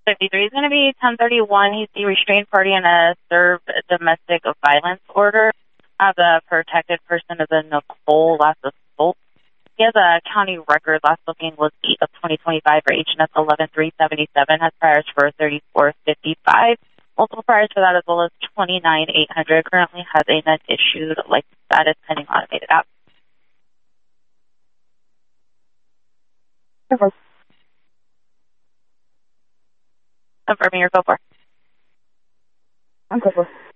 53 is going to be 1031. He's the restrained party in a served domestic violence order. The protected person is a Nicole Lassos. He has a county record. Last booking was 8 of 2025 for HNS 11377. Has priors for 3455. Multiple priors for that as well as 29800. Currently has a net issued license status pending automated app. Confirming your code 4. I'm code 4.